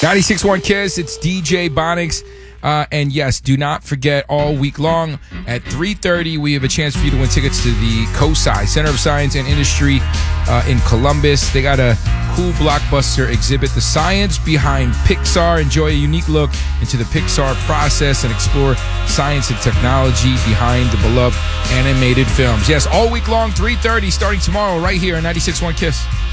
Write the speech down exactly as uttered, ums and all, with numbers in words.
ninety-six point one Kiss, it's D J Bonix. Uh, and yes, do not forget, all week long at three thirty, we have a chance for you to win tickets to the COSI, Center of Science and Industry uh, in Columbus. They got a cool blockbuster exhibit, The Science Behind Pixar. Enjoy a unique look into the Pixar process and explore science and technology behind the beloved animated films. Yes, all week long, three thirty, starting tomorrow, right here on ninety-six point one Kiss.